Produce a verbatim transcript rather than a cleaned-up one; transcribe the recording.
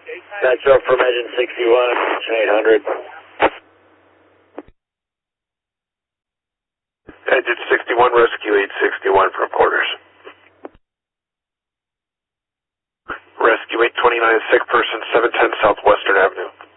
Metro from engine sixty-one, eight hundred. Engine sixty-one, rescue eight sixty-one from quarters. Rescue eight twenty-nine, sick person, seven ten Southwestern Avenue.